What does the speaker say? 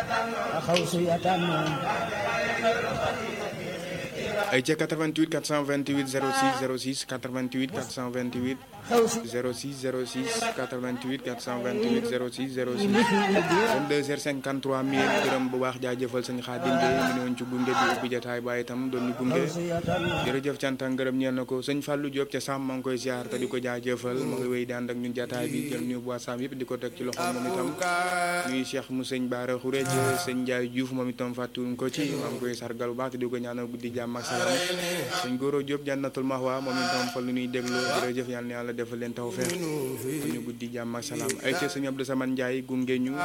ay ca 88 428 06 06 88 428 06 06 88 428 06 06 22h53 minutes gërëm bu baax jaajëfal sëñ Xaadim Gueye mi ne woon ci gunge bi ubbi jotaay ba itam doon ñu gunge jërëjëf cant ak ngërëm ñeel na ko sëñ Fallou Diop ca Sam maa ngi koy ziar te di ko jaajëfal ma ngi wéy di ànd ak ñun jotaay bi jël ñu bois Sam yëpp di ko teg ci loxo moom itam ñuy Cheikh mu sëñ Baara Xureej sëñ Ndiaye Diouf moom itam fàttuwuñ ko ci maa ngi koy sargal bu baax te di ko ñaanal guddi jàmm ak salaam sëñ Goro Diop jannatul mahwa moom itam fa lu ñuy déglu jërëjëf yàlla na yàlla defal leen tawfeex ñu guddi jàmm ak salaam ay ca sëñ Abdou Samane Ndiaye gunge ñu